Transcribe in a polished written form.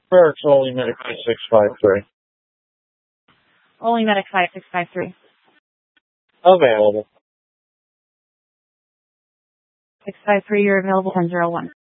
Barracks only medic 5653. Only medic 5653. Available. 653, you're available 1001.